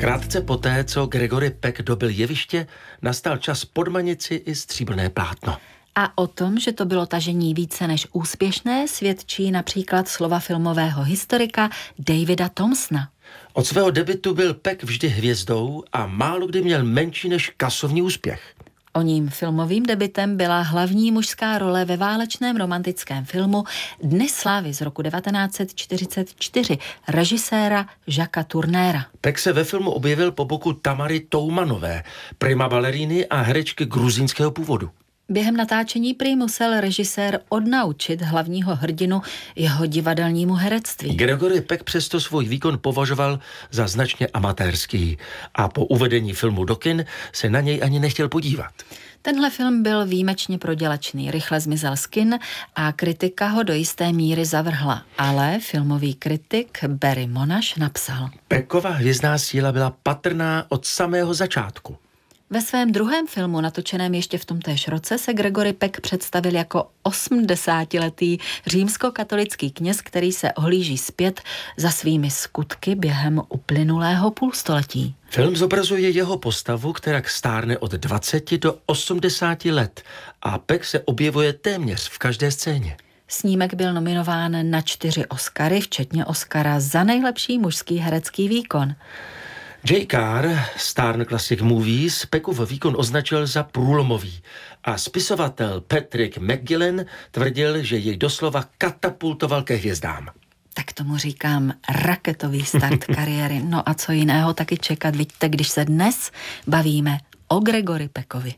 Krátce poté, co Gregory Peck dobyl jeviště, nastal čas podmanit si i stříbrné plátno. A o tom, že to bylo tažení více než úspěšné, svědčí například slova filmového historika Davida Thompsona. Od svého debutu byl Peck vždy hvězdou a málo kdy měl menší než kasovní úspěch. Oním filmovým debutem byla hlavní mužská role ve válečném romantickém filmu Dny slávy z roku 1944 režiséra Jacquesa Tournera. Peck se ve filmu objevil po boku Tamary Toumanové, prima baleríny a herečky gruzínského původu. Během natáčení prý musel režisér odnaučit hlavního hrdinu jeho divadelnímu herectví. Gregory Peck přesto svůj výkon považoval za značně amatérský a po uvedení filmu do kin se na něj ani nechtěl podívat. Tenhle film byl výjimečně prodělečný, rychle zmizel z kin a kritika ho do jisté míry zavrhla. Ale filmový kritik Barry Monash napsal: Peckova hvězdná síla byla patrná od samého začátku. Ve svém druhém filmu, natočeném ještě v tomtéž roce, se Gregory Peck představil jako 80letý římskokatolický kněz, který se ohlíží zpět za svými skutky během uplynulého půlstoletí. Film zobrazuje jeho postavu, která stárne od 20 do 80 let a Peck se objevuje téměř v každé scéně. Snímek byl nominován na 4 Oscary, včetně Oscara za nejlepší mužský herecký výkon. Jay Carr, Star Classic Movies, Peckův výkon označil za průlomový a spisovatel Patrick McGillen tvrdil, že jej doslova katapultoval ke hvězdám. Tak tomu říkám raketový start kariéry. No a co jiného taky čekat, vidíte, když se dnes bavíme o Gregory Peckovi.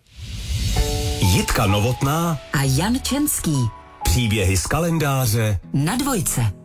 Jitka Novotná a Jan Čenský. Příběhy z kalendáře na Dvojce.